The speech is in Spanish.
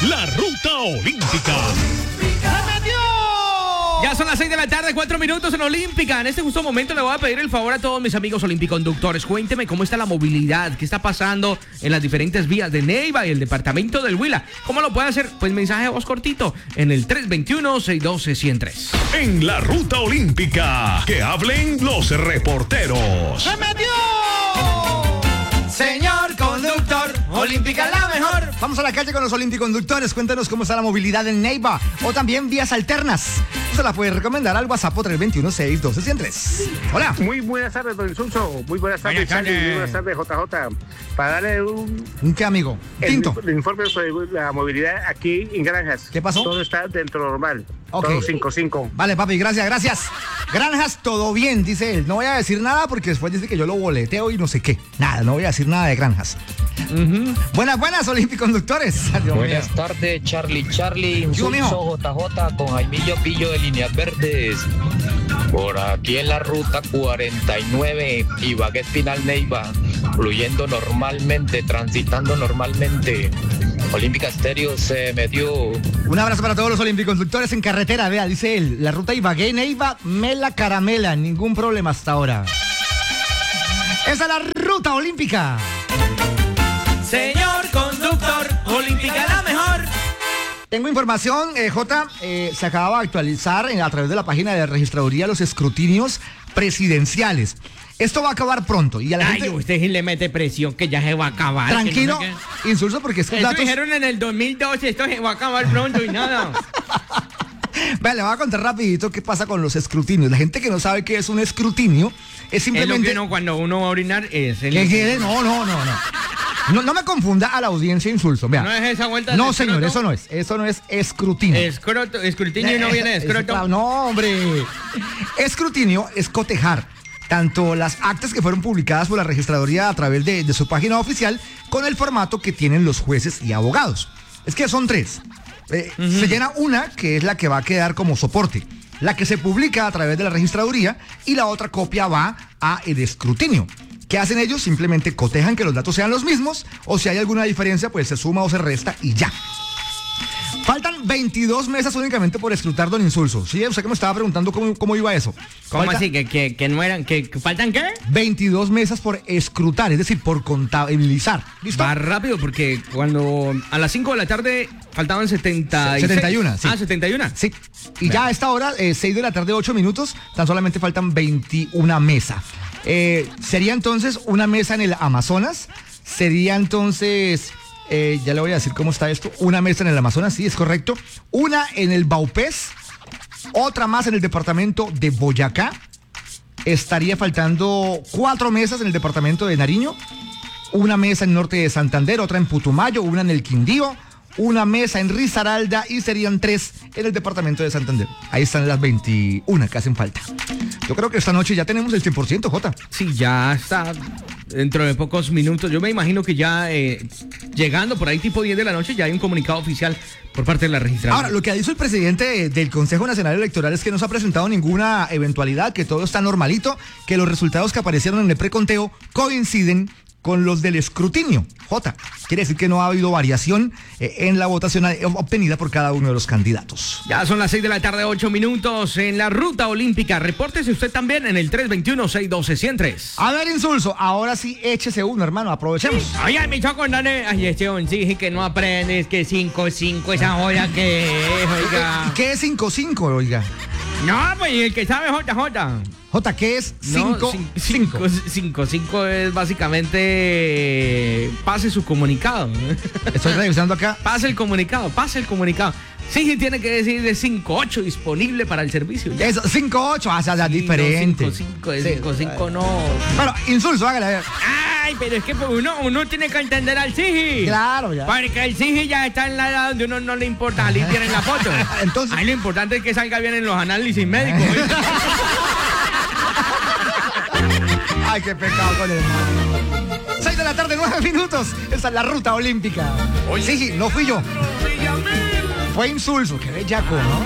la ruta olímpica. Ya son las 6 de la tarde, 4 minutos en Olímpica. En este justo momento le voy a pedir el favor a todos mis amigos olimpiconductores. Cuénteme cómo está la movilidad, qué está pasando en las diferentes vías de Neiva y el departamento del Huila. ¿Cómo lo puede hacer? Pues mensaje de voz cortito en el 321-612-103. En la ruta olímpica, que hablen los reporteros. ¡Se metió! Señor conductor, Olímpica la mejor. Vamos a la calle con los olimpiconductores. Cuéntanos cómo está la movilidad en Neiva o también vías alternas. Se la puede recomendar al WhatsApp 321-612-103. Hola. Muy buenas tardes, don Insulso. Muy buenas tardes, Charlie. Muy buenas tardes, JJ. Para darle ¿Qué, amigo? Tinto. el informe sobre la movilidad aquí en Granjas. ¿Qué pasó? Todo está dentro de lo normal. Okay. Todo 5-5. Vale, papi, gracias. Granjas, todo bien, dice él. No voy a decir nada porque después dice que yo lo boleteo y no sé qué. Nada, no voy a decir nada de Granjas. Buenas, olimpiconductores. Buenas tardes, Charlie, Insulso, JJ, con Jaimillo Pillo de Líneas Verdes. Por aquí en la ruta 49, Ibagué Espinal Neiva, fluyendo normalmente, transitando normalmente. Olímpica Estéreo se metió. Un abrazo para todos los olimpiconductores en carretera, vea, dice él. La ruta Ibagué Neiva, mela caramela, ningún problema hasta ahora. Esa es la ruta olímpica. Señor conductor, Olímpica la mejor. Tengo información, J, se acaba de actualizar a través de la página de registraduría los escrutinios presidenciales. Esto va a acabar pronto y a la gente... usted sí le mete presión que ya se va a acabar. Tranquilo, que no sé Insulso, porque es que eso datos... dijeron en el 2012, esto se va a acabar pronto y nada. Vale, le voy a contar rapidito qué pasa con los escrutinios. La gente que no sabe qué es un escrutinio es simplemente... Es lo que cuando uno va a orinar es el... ¿Qué quiere? No. No me confunda a la audiencia, Insulso. Vea. ¿No es esa vuelta? No, señor, eso no es escrutinio. Escrutinio no viene de escroto. No, hombre. Escrutinio es cotejar tanto las actas que fueron publicadas por la registraduría a través de su página oficial con el formato que tienen los jueces y abogados. Es que son 3. Se llena una, que es la que va a quedar como soporte, la que se publica a través de la registraduría, y la otra copia va a el escrutinio. ¿Qué hacen ellos? Simplemente cotejan que los datos sean los mismos, o si hay alguna diferencia, pues se suma o se resta y ya. Faltan 22 mesas únicamente por escrutar, don Insulso. Sí, usted que me estaba preguntando cómo iba eso. ¿Cómo así? ¿Que no eran? ¿Que faltan qué? 22 mesas por escrutar, es decir, por contabilizar. ¿Listo? Va rápido porque cuando a las 5 de la tarde faltaban 71. Sí. 71. Sí. Y ya a esta hora, 6 de la tarde, 8 minutos, tan solamente faltan 21 mesas. Sería entonces una mesa en el Amazonas. Sería entonces... ya le voy a decir cómo está esto. Una mesa en el Amazonas, sí, es correcto. Una en el Baupés. Otra más en el departamento de Boyacá. Estaría faltando 4 mesas en el departamento de Nariño. Una mesa en el norte de Santander. Otra en Putumayo. Una en el Quindío. Una mesa en Risaralda. Y serían 3 en el departamento de Santander. Ahí están las 21 que hacen falta. Yo creo que esta noche ya tenemos el 100%, Jota. Sí, ya está. Dentro de pocos minutos, yo me imagino que ya llegando por ahí tipo 10 de la noche ya hay un comunicado oficial por parte de la registraduría. Ahora, lo que ha dicho el presidente del Consejo Nacional Electoral es que no se ha presentado ninguna eventualidad, que todo está normalito, que los resultados que aparecieron en el preconteo coinciden con los del escrutinio. J, quiere decir que no ha habido variación en la votación obtenida por cada uno de los candidatos. Ya son las 6 de la tarde, 8 minutos en la ruta olímpica. Repórtese usted también en el 321-612-103. A ver, Insulso, ahora sí échese uno, hermano, aprovechemos. Oye, me hizo acordarle, sí, que no aprendes, que 5-5, esa joya que es, oiga. ¿Y qué es 5-5, oiga? No, pues el que sabe JJ. J, ¿qué es 5-5? 5-5 es básicamente pase su comunicado. Estoy revisando acá. Pase el comunicado. Sí, tiene que decir de 5-8 disponible para el servicio. Ya. Eso, 5-8, ya diferente. 5-5 no. Bueno, Insulso, hágale a ver. Ay, pero es que uno tiene que entender al Sigi. Claro, ya. Porque el Sigi ya está en la edad donde uno no le importa limpiar en la foto. Entonces. Ahí lo importante es que salga bien en los análisis médicos. Ay, qué pecado con el hermano. 6 de la tarde, 9 minutos. Esta es la ruta olímpica. Sí, no fui yo. Fue Insulso, qué bellaco, ¿no?